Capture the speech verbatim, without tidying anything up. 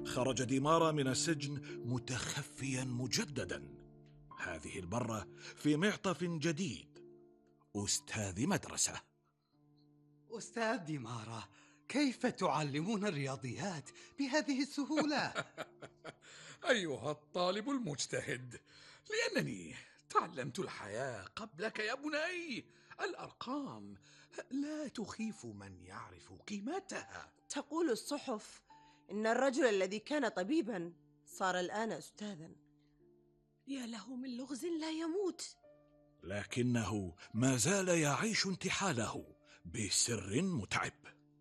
خرج ديمارا من السجن متخفيا مجددا، هذه المرة في معطف جديد، أستاذ مدرسة. أستاذ ديمارا، كيف تعلمون الرياضيات بهذه السهولة؟ أيها الطالب المجتهد، لأنني تعلمت الحياة قبلك يا بني. الأرقام لا تخيف من يعرف قيمتها. تقول الصحف إن الرجل الذي كان طبيبا صار الآن أستاذا. يا له من لغز لا يموت. لكنه ما زال يعيش انتحاله بسر متعب.